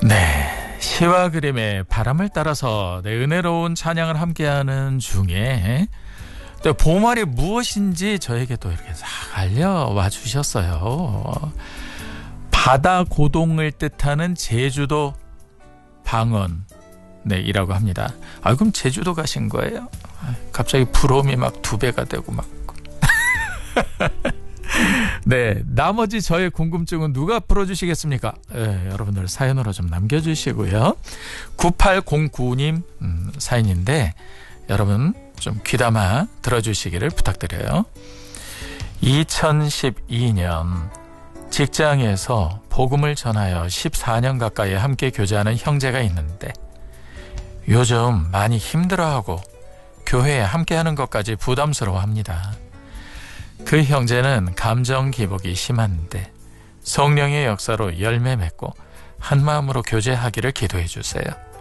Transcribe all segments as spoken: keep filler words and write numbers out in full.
네, 시와 그림의 바람을 따라서 네, 은혜로운 찬양을 함께하는 중에 또 보말이 무엇인지 저에게 또 이렇게 싹 알려와 주셨어요. 바다 고동을 뜻하는 제주도 방언 네, 이라고 합니다. 아, 그럼 제주도 가신 거예요? 갑자기 부러움이 막 두 배가 되고 막. 네, 나머지 저의 궁금증은 누가 풀어주시겠습니까? 네, 여러분들 사연으로 좀 남겨주시고요. 구팔공구 님 음, 사연인데 여러분 좀 귀담아 들어주시기를 부탁드려요. 이천십이 년 직장에서 복음을 전하여 십사 년 가까이 함께 교제하는 형제가 있는데 요즘 많이 힘들어하고 교회에 함께하는 것까지 부담스러워합니다. 그 형제는 감정 기복이 심한데 성령의 역사로 열매 맺고 한마음으로 교제하기를 기도해 주세요.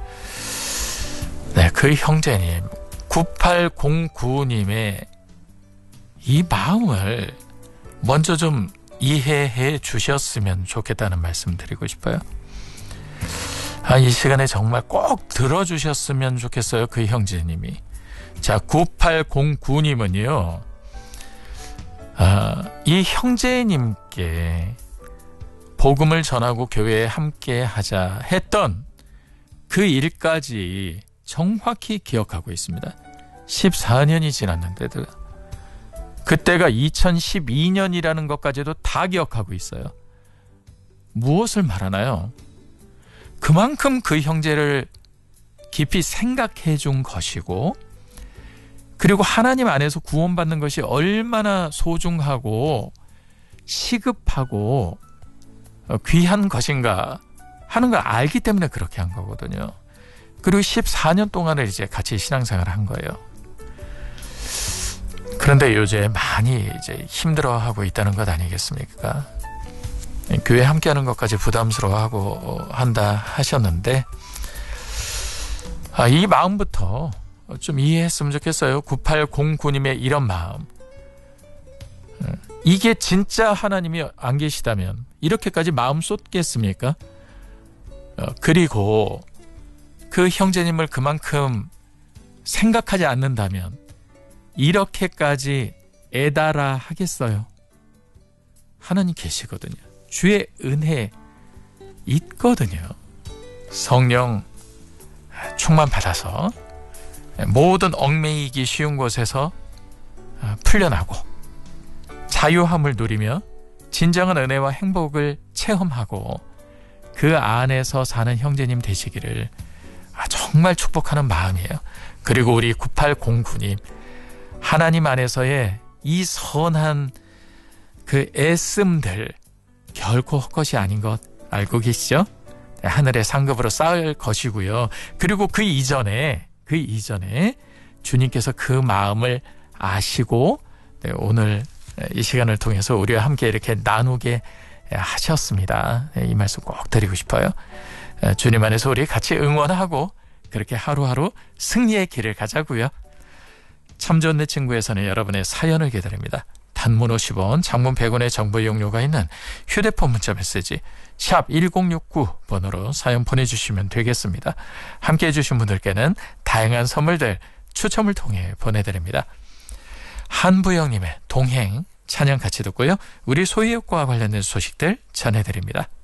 네, 그 형제님 구팔공구 님의 이 마음을 먼저 좀 이해해 주셨으면 좋겠다는 말씀 드리고 싶어요. 아, 이 시간에 정말 꼭 들어주셨으면 좋겠어요. 그 형제님이. 자, 구팔공구 님은요. 아, 이 형제님께 복음을 전하고 교회에 함께 하자 했던 그 일까지 정확히 기억하고 있습니다. 십사 년이 지났는데도 그때가 이천십이 년이라는 것까지도 다 기억하고 있어요. 무엇을 말하나요? 그만큼 그 형제를 깊이 생각해 준 것이고 그리고 하나님 안에서 구원받는 것이 얼마나 소중하고 시급하고 귀한 것인가 하는 걸 알기 때문에 그렇게 한 거거든요. 그리고 십사 년 동안을 이제 같이 신앙생활을 한 거예요. 그런데 요새 많이 이제 힘들어하고 있다는 것 아니겠습니까? 교회 함께하는 것까지 부담스러워하고 한다 하셨는데 아, 이 마음부터 좀 이해했으면 좋겠어요. 구팔공구 님의 이런 마음. 이게 진짜 하나님이 안 계시다면 이렇게까지 마음 쏟겠습니까? 그리고 그 형제님을 그만큼 생각하지 않는다면 이렇게까지 애달아 하겠어요? 하나님 계시거든요. 주의 은혜 있거든요. 성령 충만 받아서 모든 얽매이기 쉬운 곳에서 풀려나고 자유함을 누리며 진정한 은혜와 행복을 체험하고 그 안에서 사는 형제님 되시기를 정말 축복하는 마음이에요. 그리고 우리 구팔공구 님 하나님 안에서의 이 선한 그 애씀들 결코 헛것이 아닌 것 알고 계시죠? 하늘의 상급으로 쌓을 것이고요. 그리고 그 이전에 그 이전에 주님께서 그 마음을 아시고 네, 오늘 이 시간을 통해서 우리와 함께 이렇게 나누게 하셨습니다. 네, 이 말씀 꼭 드리고 싶어요. 주님 안에서 우리 같이 응원하고 그렇게 하루하루 승리의 길을 가자고요. 참 좋은 내 친구에서는 여러분의 사연을 기다립니다. 단문 오십 원, 장문 백 원의 정보 이용료가 있는 휴대폰 문자 메시지 샵 일공육구 번호로 사연 보내주시면 되겠습니다. 함께해 주신 분들께는 다양한 선물들 추첨을 통해 보내드립니다. 한부영님의 동행 찬양 같이 듣고요. 우리 소유욕과 관련된 소식들 전해드립니다.